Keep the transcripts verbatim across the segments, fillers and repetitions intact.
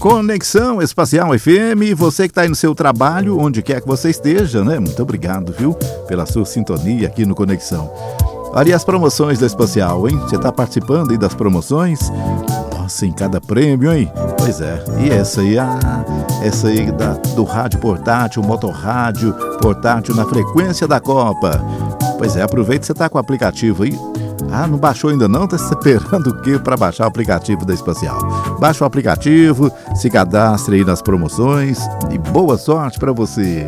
Conexão Espacial F M, você que está aí no seu trabalho, onde quer que você esteja, né? Muito obrigado, viu, pela sua sintonia aqui no Conexão. Olha, e as promoções da Espacial, hein? Você está participando aí das promoções? Nossa, em cada prêmio, hein? Pois é, e essa aí, ah, essa aí da, do rádio portátil, motorrádio portátil na frequência da Copa. Pois é, aproveita que você está com o aplicativo aí. Ah, não baixou ainda não? Tá esperando o quê para baixar o aplicativo da Espacial? Baixa o aplicativo, se cadastre aí nas promoções e boa sorte para você.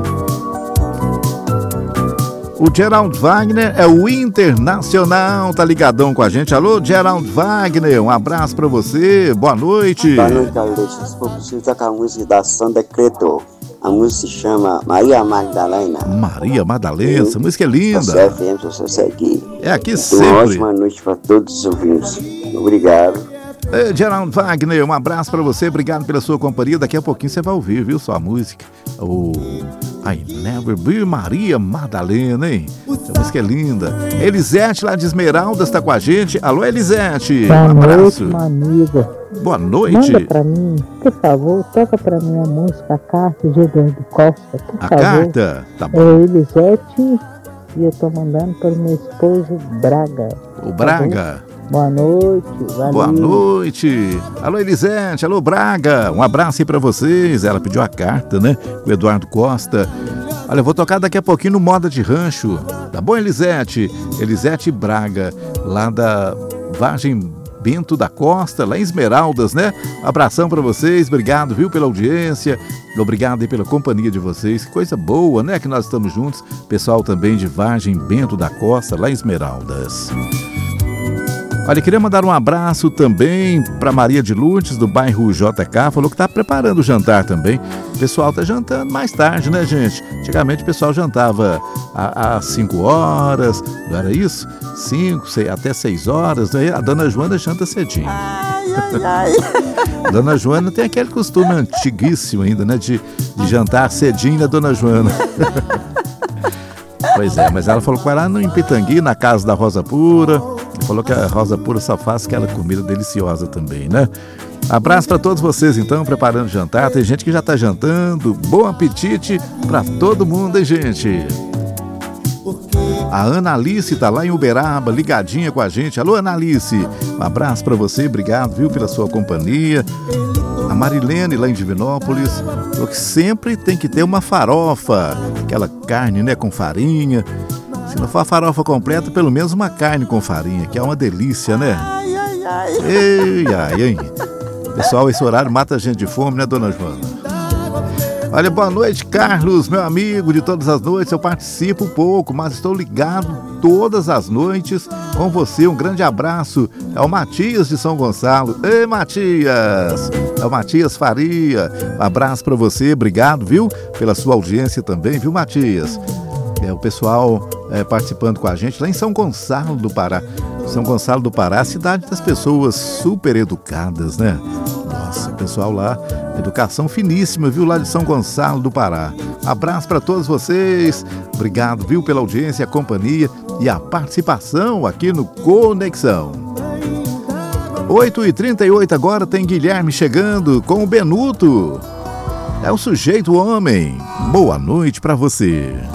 O Gerald Wagner é o Internacional, tá ligadão com a gente. Alô, Gerald Wagner, um abraço pra você, boa noite. Boa noite, Alex. Se for possível, tocar a música da Sandra Creto. A música se chama Maria Madalena. Maria Madalena, essa música é linda. Você F M, se você seguir. É aqui então, sempre. Uma ótima noite para todos os ouvintes. Obrigado. É, Gerald Wagner, um abraço pra você, obrigado pela sua companhia. Daqui a pouquinho você vai ouvir, viu, sua música. O I Never Be Maria Madalena, hein? Essa música é linda. Elisete lá de Esmeraldas tá com a gente. Alô, Elisete. Boa um abraço. noite, meu amigo. Boa noite. Manda pra mim, por favor, toca pra mim a música, a carta de Eduardo Costa, por A favor. carta? Tá bom. É Elisete e eu tô mandando para o meu esposo Braga. O Braga. Tá Boa noite, valeu. Boa noite. Alô, Elisete. Alô, Braga. Um abraço aí pra vocês. Ela pediu a carta, né? O Eduardo Costa. Olha, eu vou tocar daqui a pouquinho no Moda de Rancho. Tá bom, Elisete? Elisete Braga, lá da Vargem Bento da Costa, lá em Esmeraldas, né? Abração pra vocês. Obrigado, viu, pela audiência. Obrigado aí pela companhia de vocês. Que coisa boa, né? Que nós estamos juntos. Pessoal também de Vargem Bento da Costa, lá em Esmeraldas. Olha, queria mandar um abraço também para Maria de Lourdes, do bairro J K, falou que está preparando o jantar também. O pessoal está jantando mais tarde, né, gente? Antigamente o pessoal jantava às cinco horas, não era isso? cinco, seis, até seis horas, né? A dona Joana janta cedinho. Ai, ai, ai. Dona Joana tem aquele costume antiguíssimo ainda, né, de, de jantar cedinho, né, dona Joana? Pois é, mas ela falou que vai lá no Pitangui, na casa da Rosa Pura. Falou que a Rosa Pura só faz aquela comida deliciosa também, né? Abraço para todos vocês, então, preparando jantar. Tem gente que já tá jantando. Bom apetite para todo mundo, hein, gente? A Ana Alice tá lá em Uberaba, ligadinha com a gente. Alô, Ana Alice. Um abraço para você, obrigado, viu, pela sua companhia. A Marilene, lá em Divinópolis, falou que sempre tem que ter uma farofa. Aquela carne, né, com farinha. Se não for a farofa completa, pelo menos uma carne com farinha, que é uma delícia, né? Ai, ai, ai. Ei, ai, hein? Pessoal, esse horário mata a gente de fome, né, dona Joana? Olha, boa noite, Carlos, meu amigo de todas as noites. Eu participo pouco, mas estou ligado todas as noites com você. Um grande abraço. É o Matias de São Gonçalo. Ei, Matias! É o Matias Faria. Um abraço para você, obrigado, viu? Pela sua audiência também, viu, Matias? É, o pessoal é, participando com a gente lá em São Gonçalo do Pará. São Gonçalo do Pará, cidade das pessoas super educadas, né? Nossa, o pessoal lá, educação finíssima, viu? Lá de São Gonçalo do Pará. Abraço para todos vocês. Obrigado, viu, pela audiência, a companhia e a participação aqui no Conexão. oito e trinta e oito agora tem Guilherme chegando com o Benuto. É o sujeito homem. Boa noite para você.